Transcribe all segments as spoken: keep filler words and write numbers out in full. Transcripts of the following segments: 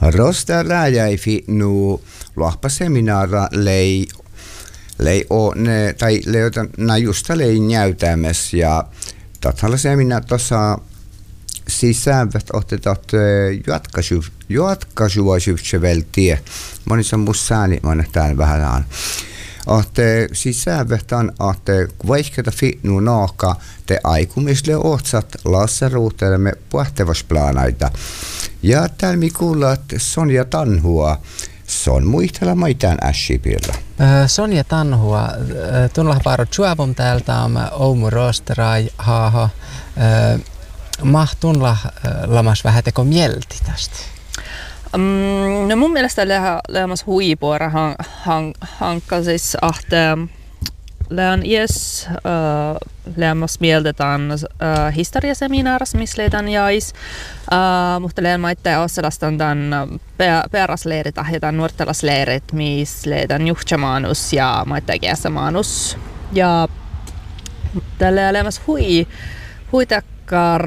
Rosta rääjäifi nu luohpa seminaara lei lei o ne tai leuta na justa lei näytämäs ja tathalla seminaar tossa sisäävät otetat jatkasu jatkasua syvältie monissa mussääni man täällä vähän on Ahte sisäävät on ahte vaikkata fitnu naaka te aikumisle ohtsat lassaruutelemme puhtevasplaanaita. Ja täällä mi kuulla, että Sonja Tanhua, son muistella maitaan ässipillä. Sonja Tanhua, tunlah paro tjuavum täältä on Oumu Rosterai haaho. Mah tunlah lamas vähän teko mielti tästä. Um, no mun mielestä leamas huipuora han, han, hankka siis ahte lean ies uh, leamas mieltetään uh, historiaseminaaras, missä leitän jais. Uh, mutta lean maittaa osalastan tämän pearasleirit ja tämän nuortelasleirit, missä leitän juhtsamanus ja maittaa kiäsämanus. Ja tällä leamas hui huitakkar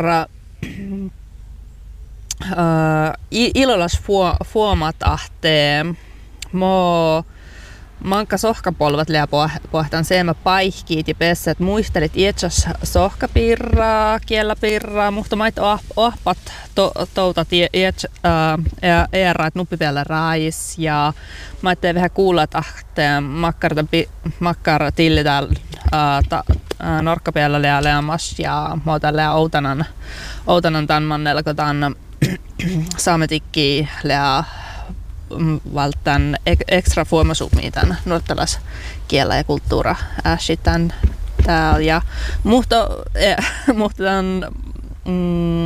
Uh, ilolas fuomat ahte mo manka sohkapolvat lää pohtan seemä paihkiit ja pessät muistelit ietsas sohkapirraa, kielläpirraa, mutta mait ohpat to, toutat ietsas eerraat nuppipäällä rais ja maitte vähän kuulat ahte makkarta makkara tilli täällä uh, norkkapäällä lää leamas ja muuta lää outanan outanan tämän mannella kun tämän saametikki lää valtan ekstra fuomasumia tämän nuorttalaiskielä ja kulttuura äsitän täällä ja mutta e, mutta tämän mm,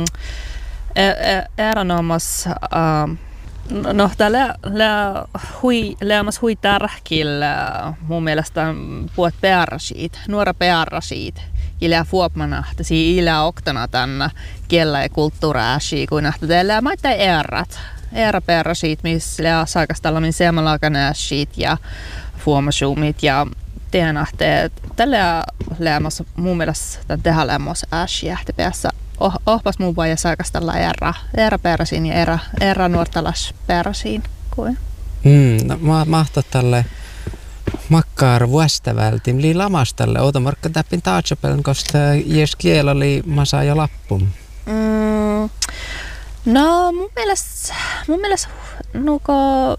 eronomas uh, no täällä lää hui läämas hui tärkillä mun mielestä puhut pearasiit nuora pearasiit ilää fuopmanahti ilää oktana tänne kielä ja kulttuura äsi kuin nähtä teillä maita eerat eera pearasiit missä lää saakastalla min seemalakana äsiit ja fuomasumit ja tehnahte tällä läämas mun mielestä tämän tehdä läämas äsi ähti päässä oh, ohpas mun vai ja saakastalla eera eera pearasiin ja eera eera nuortalas pearasiin kuin mm, no, ma mahto tälle Makkar vuostavältim li lamastalle outo markka täppin taatsopelun koska jes kiel oli masa ja lappum. Mm, no mun mielestä mun mielestä nuko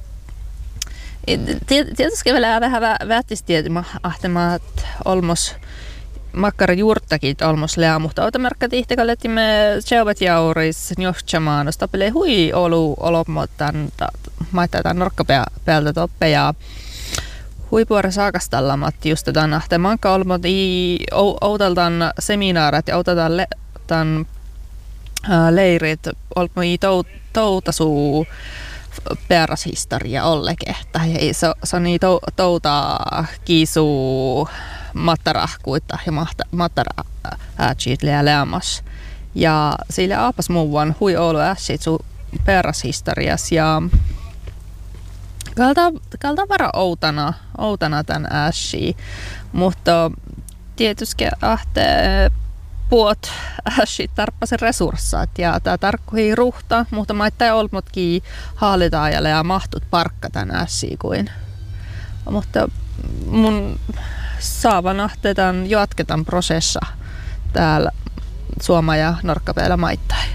tietysti vielä vähän vähtistietymä ahtemaat olmos makkara juurtakin olmos lea mutta outo markka tihtikalletti me seuvat jauris njohtsamaan tappelee hui olu olopmotan maittaa norkkapäältä toppe ja huipuora saakastallamat just tämän ahte manka olmot i outaltan seminaarat ja outaltan le, tämän ä, leirit olmo i tou, toutasuu peräshistoria olleke tai ei se se ni tou, touta kiisuu mattarahkuita ja mattara äätsit leämas ja sillä aapas muuan hui olu äsit su peräshistorias ja Kalta, kalta vara outana, outana tämän äsi, mutta tietysti ahte puot äsi tarppasen resurssat ja tämä tarkkui ruhta, mutta maittaa olmotkin haalitajalle ja mahtut parkka tämän äsi kuin. Mutta mun saavan ahteetan jatketan prosessa täällä Suoma ja Norkkapäällä maittain.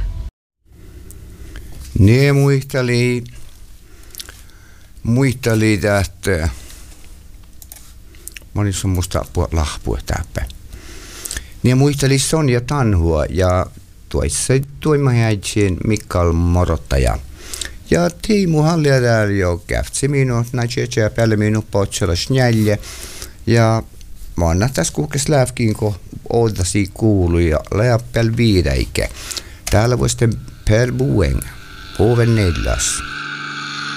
Ne muisteli Muisteli tästä monissa musta lahpua täppä. Niin muisteli Sonja Tanhua ja tuossa tuimahäitsien Mikael Morottaja. Ja Tiimu Hallia täällä jo käftsi minun, näin päälle minun potsella snälje. Ja mä oon tässä kuukes lävkin, kun ootasi kuulu ja läppel viidäikä. Täällä voi sitten per buen, poven neljäs.